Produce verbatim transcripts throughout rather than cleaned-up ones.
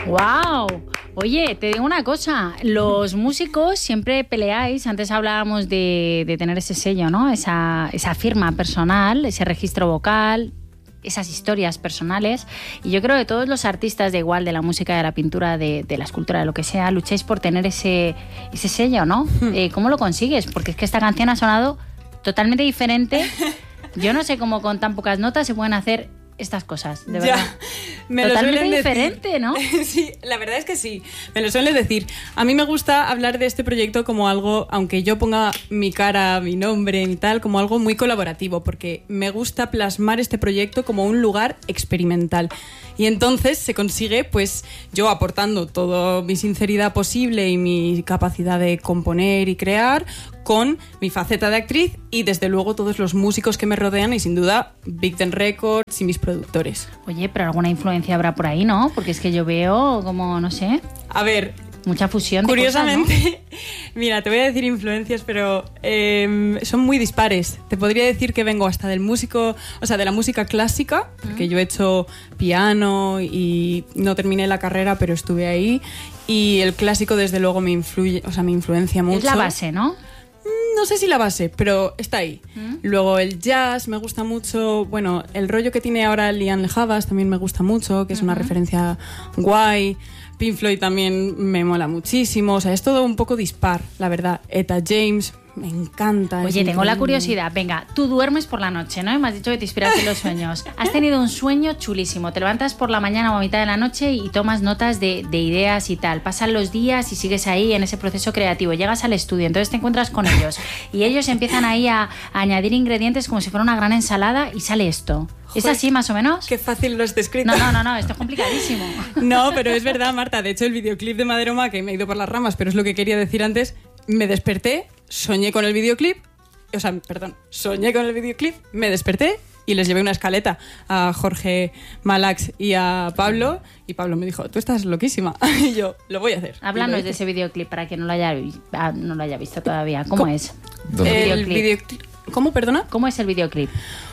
¡Wow! Oye, te digo una cosa, los músicos siempre peleáis, antes hablábamos de, de tener ese sello, ¿no? Esa, esa firma personal, ese registro vocal, esas historias personales, y yo creo que todos los artistas, de igual, de la música, de la pintura, de, de la escultura, de lo que sea, lucháis por tener ese, ese sello, ¿no? Eh, ¿Cómo lo consigues? Porque es que esta canción ha sonado totalmente diferente. Yo no sé cómo con tan pocas notas se pueden hacer estas cosas, de verdad. Ya, me totalmente lo diferente, decir. ¿no? Sí, la verdad es que sí, me lo suelen decir. A mí me gusta hablar de este proyecto como algo, aunque yo ponga mi cara, mi nombre y tal, como algo muy colaborativo, porque me gusta plasmar este proyecto como un lugar experimental. Y entonces se consigue, pues, yo aportando toda mi sinceridad posible y mi capacidad de componer y crear, con mi faceta de actriz y desde luego todos los músicos que me rodean y sin duda Big Ten Records y mis productores. Oye, pero alguna influencia habrá por ahí, ¿no? Porque es que yo veo como, no sé... A ver... Mucha fusión de curiosamente, cosas, ¿no? Mira, te voy a decir influencias, pero eh, son muy dispares. Te podría decir que vengo hasta del músico, o sea, de la música clásica, porque yo he hecho piano y no terminé la carrera, pero estuve ahí. Y el clásico, desde luego, me influye, o sea, me influencia mucho. Es la base, ¿no? No sé si la base, pero está ahí. ¿Mm? Luego el jazz me gusta mucho. Bueno, el rollo que tiene ahora Liam Lejavas también me gusta mucho, que es uh-huh. una referencia guay. Pink Floyd también me mola muchísimo. O sea, es todo un poco dispar, la verdad. Etta James, me encanta. Oye, tengo la curiosidad. Venga, tú duermes por la noche, ¿no? Me has dicho que te inspiras en los sueños. Has tenido un sueño chulísimo. Te levantas por la mañana o a mitad de la noche y tomas notas de, de ideas y tal. Pasan los días y sigues ahí en ese proceso creativo. Llegas al estudio, entonces te encuentras con ellos. Y ellos empiezan ahí a, a añadir ingredientes como si fuera una gran ensalada y sale esto. ¿Es así, más o menos? Qué fácil lo has descrito. No, no, no, no, esto es complicadísimo. No, pero es verdad, Marta. De hecho, el videoclip de Maderoma, que me he ido por las ramas, pero es lo que quería decir antes, me desperté, soñé con el videoclip, o sea, perdón, soñé con el videoclip, me desperté y les llevé una escaleta a Jorge Malax y a Pablo, y Pablo me dijo, tú estás loquísima, y yo, lo voy a hacer. Háblanos de ese videoclip para quien no lo haya, no lo haya visto todavía. ¿Cómo, ¿Cómo? es? El videoclip. ¿Cómo, perdona? ¿Cómo es el videoclip?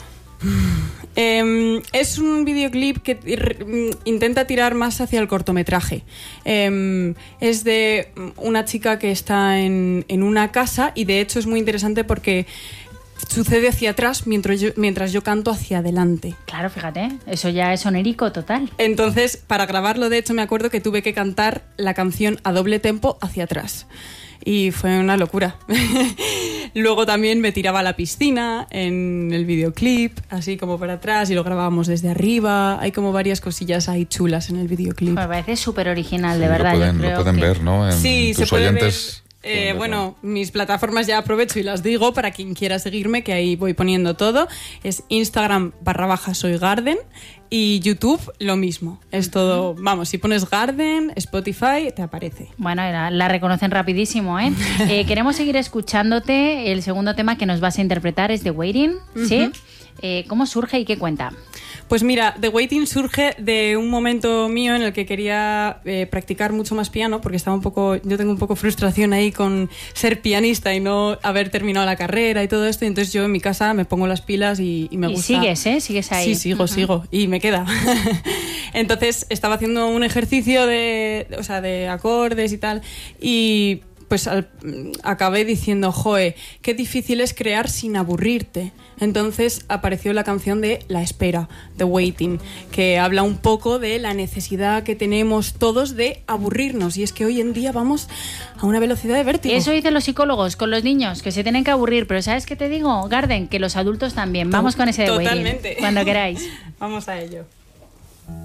Eh, es un videoclip que r- intenta tirar más hacia el cortometraje. Eh, es de una chica que está en, en una casa, y de hecho es muy interesante porque sucede hacia atrás mientras yo, mientras yo canto hacia adelante. Claro, fíjate, eso ya es onérico total. Entonces, para grabarlo, de hecho, me acuerdo que tuve que cantar la canción a doble tempo hacia atrás. Y fue una locura. Luego también me tiraba a la piscina en el videoclip, así como para atrás, y lo grabábamos desde arriba. Hay como varias cosillas ahí chulas en el videoclip. Me parece súper original, de sí, verdad. Lo pueden, yo creo lo pueden que... ver, ¿no? En sí, tus se puede oyentes. Ver. Eh, bueno, mis plataformas ya aprovecho y las digo para quien quiera seguirme, que ahí voy poniendo todo. Es Instagram barra baja soy Garden, y YouTube lo mismo. Es todo, vamos, si pones Garden, Spotify, te aparece. Bueno, la, la reconocen rapidísimo, ¿eh? eh queremos seguir escuchándote. El segundo tema que nos vas a interpretar es The Waiting, ¿sí? Uh-huh. Eh, ¿Cómo surge y qué cuenta? Pues mira, The Waiting surge de un momento mío en el que quería eh, practicar mucho más piano, porque estaba un poco, yo tengo un poco frustración ahí con ser pianista y no haber terminado la carrera y todo esto, y entonces yo en mi casa me pongo las pilas y, y me y gusta. Y sigues, ¿eh? Sigues ahí. Sí, sigo, uh-huh. sigo, y me queda. Entonces estaba haciendo un ejercicio de, o sea, de acordes y tal, y pues al, acabé diciendo, joe, qué difícil es crear sin aburrirte. Entonces apareció la canción de La Espera, The Waiting, que habla un poco de la necesidad que tenemos todos de aburrirnos. Y es que hoy en día vamos a una velocidad de vértigo. Eso dicen los psicólogos con los niños, que se tienen que aburrir. Pero ¿sabes qué te digo, Garden? Que los adultos también. Vamos con ese The Waiting. Totalmente. Cuando queráis. Vamos a ello.